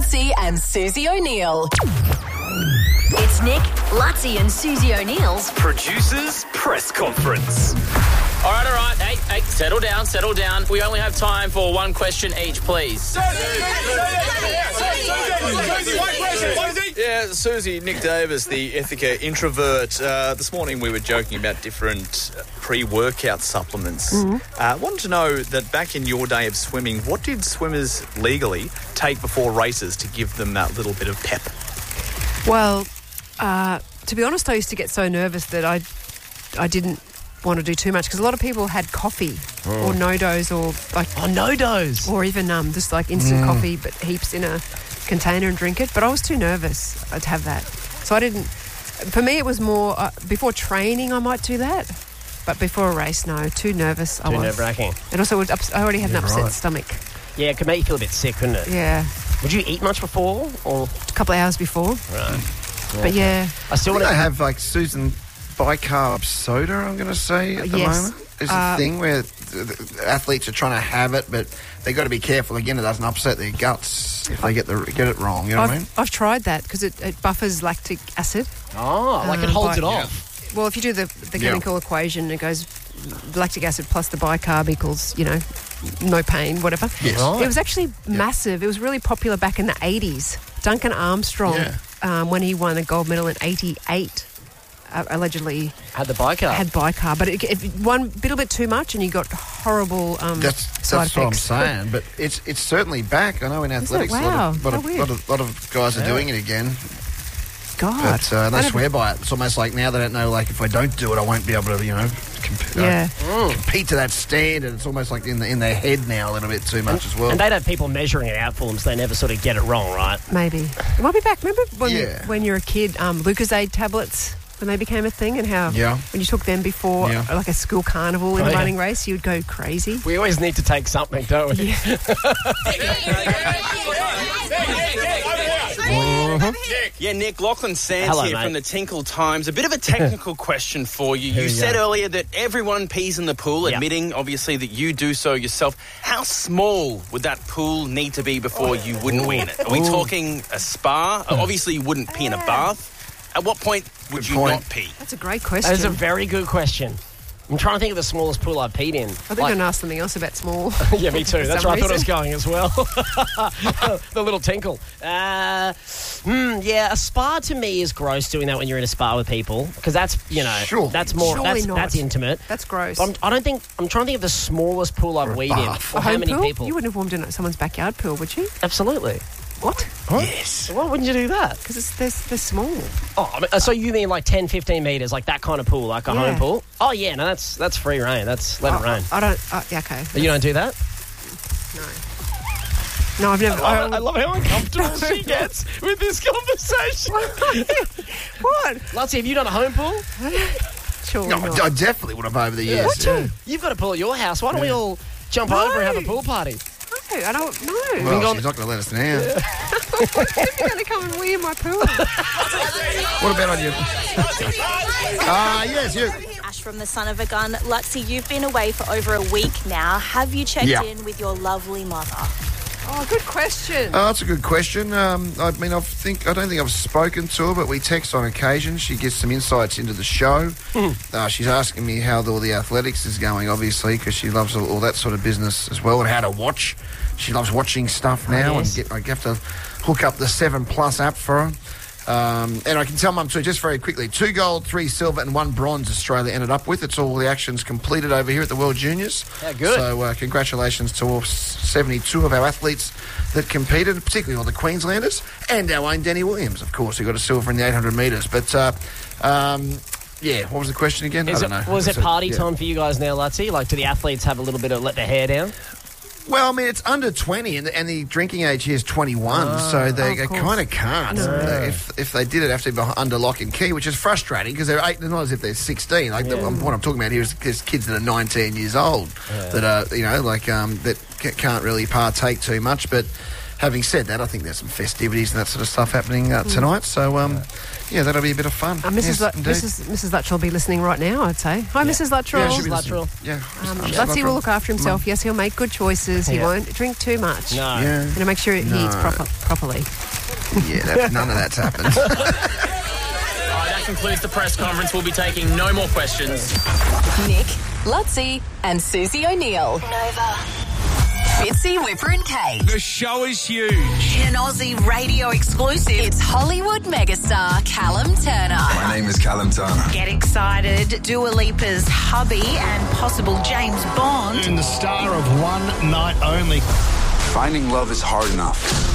Lutzi and Susie O'Neill. It's Nick, Lutzi and Susie O'Neill's Producers Press Conference. All right. Hey, settle down. We only have time for one question each, please. Yeah, Susie, Nick Davis, the Ithaca introvert. This morning we were joking about different pre-workout supplements. I wanted to know that back in your day of swimming, what did swimmers legally take before races to give them that little bit of pep? Well, to be honest, I used to get so nervous that I didn't want to do too much, because a lot of people had coffee or no-dos or like... Oh, no-dos. Or even just like instant coffee, but heaps in a container and drink it. But I was too nervous to have that. So I didn't... For me, it was more... before training, I might do that. But before a race, no. Too nervous I was. Too nerve-wracking. And also, I already had an upset stomach. Yeah, it could make you feel a bit sick, couldn't it? Yeah. Would you eat much before? Or A couple of hours before. Right. But yeah. I still want They to have like Susan bicarb soda, I'm going to say, at the moment. Is a thing where the athletes are trying to have it, but they got to be careful. Again, it doesn't upset their guts if they get it wrong. You know what I mean? I've tried that because it buffers lactic acid. Oh, like it holds it off. Well, if you do the chemical equation, it goes lactic acid plus the bicarb equals, no pain, whatever. Yes. Right. It was actually massive. It was really popular back in the 80s. Duncan Armstrong, when he won a gold medal in 88, allegedly Had the bicarb. had bicarb. But it one little bit too much and you got horrible That's side what I'm effects. saying. But it's certainly back. I know in athletics, Wow. a lot of guys are doing it again. God. But they swear by it. It's almost like now they don't know, like, if I don't do it, I won't be able to, compete to that standard. It's almost like in their head now a little bit too much as well. And they'd have people measuring it out for them, so they never sort of get it wrong, right? Maybe. It might be back. Remember when you were a kid, Lucozade tablets, when they became a thing, and how when you took them before like a school carnival in a running race, you would go crazy. We always need to take something, don't we? Yeah, Nick, Lachlan Sands Hello, here mate. from the Tinkle Times. A bit of a technical question for you. You said earlier that everyone pees in the pool, admitting, obviously, that you do so yourself. How small would that pool need to be before you wouldn't wee in it? Are we talking a spa? Obviously, you wouldn't pee in a bath. At what point would you not pee? That's a great question. That is a very good question. I'm trying to think of the smallest pool I've peed in. I think I'm going to ask something else about small. Yeah, me too. That's some where I thought it was reason. going as well. The little tinkle. A spa to me is gross doing that when you're in a spa with people, because that's, that's more, Surely not. that's intimate. That's gross. I'm trying to think of the smallest pool I've weed in. Or A how home many pool? people. You wouldn't have warmed in someone's backyard pool, would you? Absolutely. What? Yes. Why wouldn't you do that? Because they're small. Oh, I mean, so you mean like 10, 15 metres, like that kind of pool, like a home pool? Oh, yeah, no, that's free reign. That's let it rain. I don't... okay. You don't do that? No, I've never... I love how uncomfortable she gets with this conversation. What? Lutzi, have you done a home pool? Surely No, not. I definitely would have over the years. What? You've got a pool at your house. Why don't we all jump over and have a pool party? No, I don't know. Well, she's not going to let us now. If you're going to come and wee in my pool. What about on you? Yes, you. Ash from the Son of a Gun. Lutzi, you've been away for over a week now. Have you checked in with your lovely mother? Oh, good question. That's a good question. I don't think I've spoken to her, but we text on occasion. She gets some insights into the show. She's asking me how all the athletics is going, obviously, because she loves all that sort of business as well, and how to watch. She loves watching stuff now, and I have to hook up the 7 Plus app for her. And I can tell Mum too, just very quickly, 2 gold, 3 silver and 1 bronze Australia ended up with. It's all the actions completed over here at the World Juniors. Yeah, good. So congratulations to all 72 of our athletes that competed, particularly all the Queenslanders, and our own Danny Williams, of course, who got a silver in the 800 metres. But, what was the question again? I don't know. Was it party time for you guys now, Lutzi? Like, do the athletes have a little bit of let their hair down? Well, I mean, it's under 20, and the drinking age here is 21, so they kind of can't. If they did it, have to be under lock and key, which is frustrating because they're not as if they're 16. Like what I'm talking about here is kids that are 19 years old that are, that can't really partake too much. But having said that, I think there's some festivities and that sort of stuff happening tonight. So, that'll be a bit of fun. Mrs. Luttrell will be listening right now, I'd say. Hi, Mrs. Luttrell. Yeah, she'll be listening. Yeah. Lutzy will look after himself. Yes, he'll make good choices. He won't drink too much. No. Yeah. Going to make sure he eats properly. Yeah, none of that's happened. All right, that concludes the press conference. We'll be taking no more questions. Nick, Lutzy, and Susie O'Neill. Nova. Fitzy, Whipper and Kate. The show is huge. An Aussie radio exclusive. It's Hollywood megastar Callum Turner. My name is Callum Turner. Get excited. Dua Lipa's hubby and possible James Bond. And the star of One Night Only. Finding love is hard enough.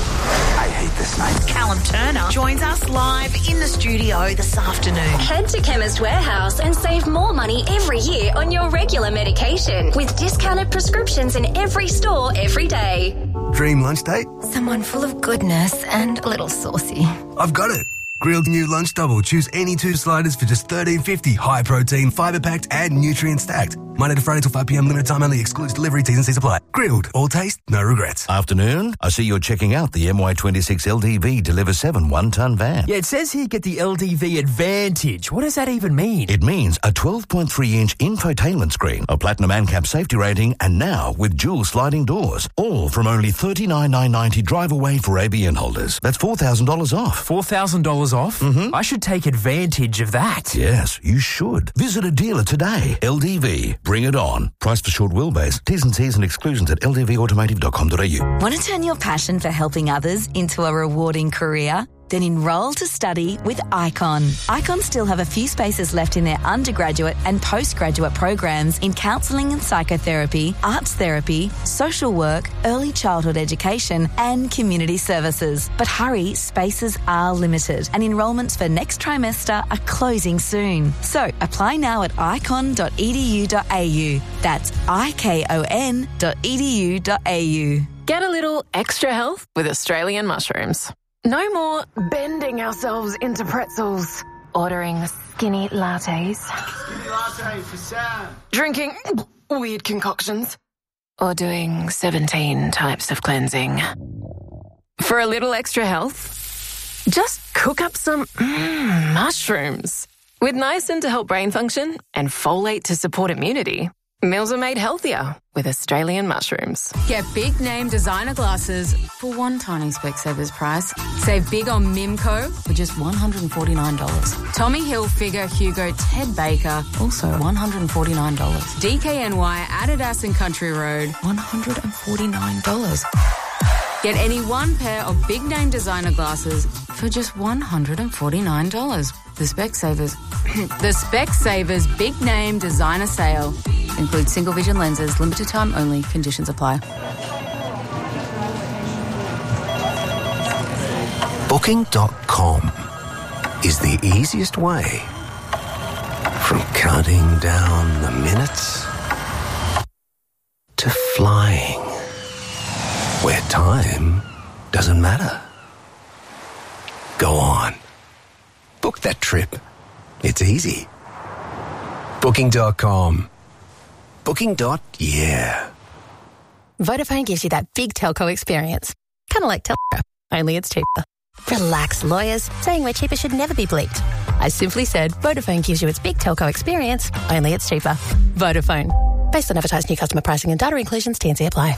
I hate this night. Callum Turner joins us live in the studio this afternoon. Head to Chemist Warehouse and save more money every year on your regular medication with discounted prescriptions in every store every day. Dream lunch date? Someone full of goodness and a little saucy. I've got it. Grilled new lunch double. Choose any 2 sliders for just $13.50. High protein, fibre packed, and nutrient stacked. Monday to Friday till 5 p.m. Limited time only. Excludes delivery. T's and C's apply. Grilled. All taste, no regrets. Afternoon. I see you're checking out the MY26 LDV Deliver 7 1-ton van. Yeah, it says here get the LDV Advantage. What does that even mean? It means a 12.3-inch infotainment screen, a platinum ANCAP safety rating, and now with dual sliding doors. All from only $39,990 drive away for ABN holders. That's $4,000 off. $4,000 off? Mm-hmm. I should take advantage of that. Yes, you should. Visit a dealer today. LDV. Bring it on. Price for short wheelbase. T's and C's and exclusions at ldvautomotive.com.au. Want to turn your passion for helping others into a rewarding career? Then enroll to study with Icon. Icon still have a few spaces left in their undergraduate and postgraduate programs in counselling and psychotherapy, arts therapy, social work, early childhood education and community services. But hurry, spaces are limited and enrolments for next trimester are closing soon. So apply now at icon.edu.au. That's icon.edu.au. Get a little extra health with Australian mushrooms. No more bending ourselves into pretzels, ordering skinny lattes. Skinny latte for Sam. Drinking weird concoctions, or doing 17 types of cleansing. For a little extra health, just cook up some mushrooms. With niacin to help brain function and folate to support immunity, meals are made healthier with Australian mushrooms. Get big name designer glasses for one tiny Specsavers price. Save big on Mimco for just $149. Tommy Hilfiger, Hugo, Ted Baker, also $149. DKNY, Adidas and Country Road, $149. Get any one pair of big name designer glasses for just $149. The Specsavers Big Name Designer Sale. Includes single vision lenses, limited time only, conditions apply. Booking.com is the easiest way from counting down the minutes to flying, where time doesn't matter. Go on. Book that trip. It's easy. Booking.com. Booking.yeah. Vodafone gives you that big telco experience. Kind of like Telstra, only it's cheaper. Relax, lawyers. Saying we're cheaper should never be bleeped. I simply said Vodafone gives you its big telco experience, only it's cheaper. Vodafone. Based on advertised new customer pricing and data inclusions, T&C apply.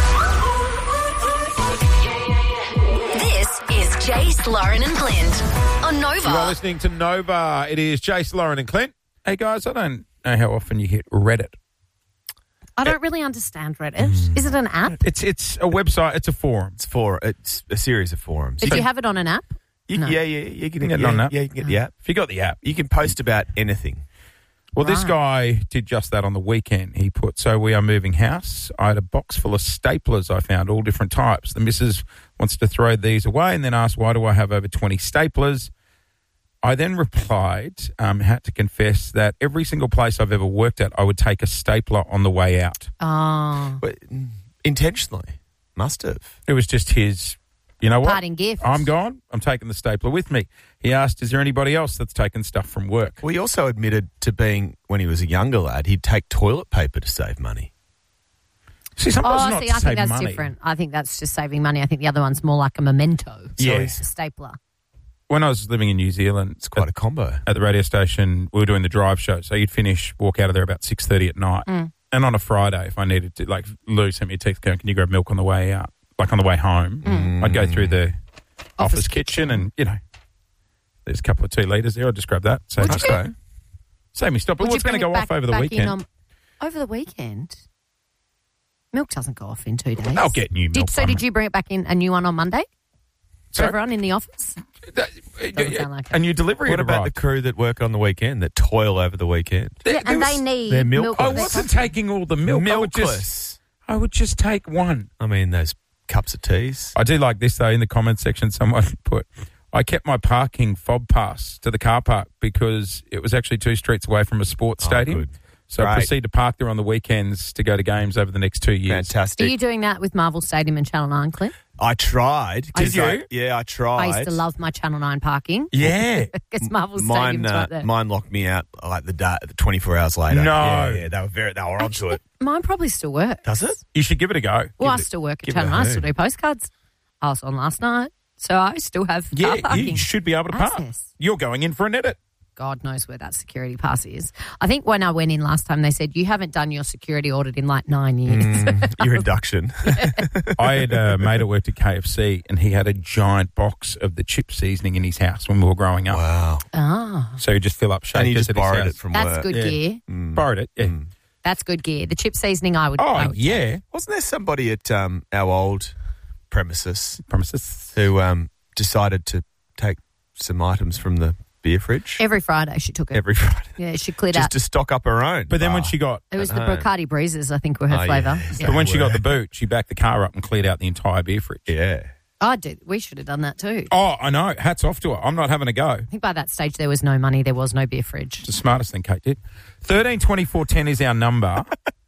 Jace, Lauren and Clint on Nova. You are listening to Nova. It is Jace, Lauren and Clint. Hey guys, I don't know how often you hit Reddit. I don't really understand Reddit. Is it an app? It's a website. It's a forum. It's a series of forums. Did you have it on an app? Yeah, you can get it on an app. Yeah, you can get the app. If you got the app, you can post about anything. Well, This guy did just that on the weekend. He put, so we are moving house. I had a box full of staplers I found, all different types. The missus wants to throw these away and then asked, why do I have over 20 staplers? I then replied, had to confess that every single place I've ever worked at, I would take a stapler on the way out. Oh. But intentionally. Must have. It was just his, you know what? Parting gift. I'm gone. I'm taking the stapler with me. He asked, is there anybody else that's taken stuff from work? Well, he also admitted to being, when he was a younger lad, he'd take toilet paper to save money. See, sometimes not I to think save that's money. different. I think that's just saving money. I think the other one's more like a memento. Yeah. It's a stapler. When I was living in New Zealand, It's quite a combo. at the radio station, we were doing the drive show. So you'd walk out of there about 6:30 at night. Mm. And on a Friday, if I needed to, like, Lou sent me a text going, can you grab milk on the way out? Like on the way home, I'd go through the office kitchen and, there's a couple of 2 litres there. I'd just grab that. Save me stop. But what's going to go off over the weekend? Over the weekend? Milk doesn't go off in 2 days. I'll get new milk. Did you bring it back in a new one on Monday? For Sorry? everyone in the office? Doesn't sound like it. A new delivery. What about the crew that work on the weekend, that toil over the weekend? Yeah, and they need They're milk. I wasn't taking all the milk. Milkless. I would just take one. I mean, those cups of teas. I do like this, though. In the comments section, someone put, I kept my parking fob pass to the car park because it was actually 2 streets away from a sports stadium. Good. So I Great. proceed to park there on the weekends to go to games over the next 2 years. Fantastic. Are you doing that with Marvel Stadium and Channel 9, Clint? I tried. Did you? Yeah, I tried. I used to love my Channel 9 parking. Yeah. Because Marvel Mine, Stadium's right there. mine locked me out like the 24 hours later. No. Yeah, they were onto it. Mine probably still works. Does it? You should give it a go. Well, I still work at give it Channel a 9. I hoot. still do postcards. I was on last night. So I still have car Yeah, parking. you should be able to park. Access. You're going in for an edit. God knows where that security pass is. I think when I went in last time, they said, you haven't done your security audit in like 9 years. Your induction. I had a mate that worked at KFC and he had a giant box of the chip seasoning in his house when we were growing up. Wow. Ah, So you just fill up shakers And you just at his borrowed house. it from that's work. good Yeah. gear. Borrowed it, yeah. That's good gear. The chip seasoning, I would. Oh, I would yeah. Wasn't there somebody at our old premises who decided to take some items from the beer fridge? Every Friday she took it. Every Friday. Yeah, she cleared Just out. to stock up her own. But then when she got... It was at the home. Bacardi Breezes, I think, were her Oh, flavour. yeah. Yeah. But when she got the boot, she backed the car up and cleared out the entire beer fridge. Yeah. I did. We should have done that too. Oh, I know. Hats off to her. I'm not having a go. I think by that stage there was no money, there was no beer fridge. It's the smartest thing Kate did. 13 24 10 is our number.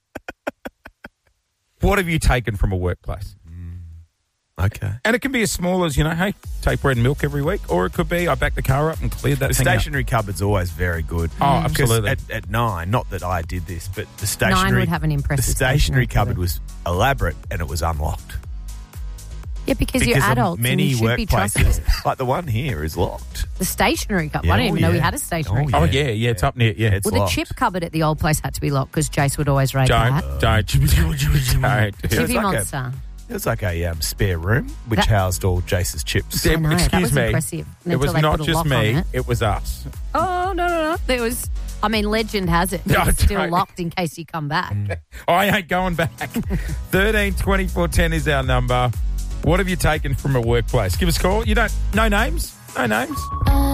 What have you taken from a workplace? Okay. And it can be as small as, hey, take bread and milk every week, or it could be I backed the car up and cleared that The thing out. stationery cupboard's always very good. Oh, absolutely. Because at 9, not that I did this, but the 9 stationery... would have an impressive The stationary cupboard. cupboard was elaborate and it was unlocked. Yeah, because you're of adults and many you should be trusted. workplaces, like the one here, is locked. The stationery cupboard. Yeah. I didn't even Oh, know we yeah. had a stationary Oh, cupboard. Oh, yeah, it's up near, yeah. It's Well, the locked. chip cupboard at the old place had to be locked because Jace would always raid that. Don't. Chippy like Monster. It was like a spare room which housed all Jace's chips. I know, that Excuse was me. impressive. It was Until they not put a just lock on me. it. It was us. Oh, no. There was, legend has it. No, It's still don't. locked in case you come back. I ain't going back. 13 24 10 is our number. What have you taken from a workplace? Give us a call. You don't... No names? No names?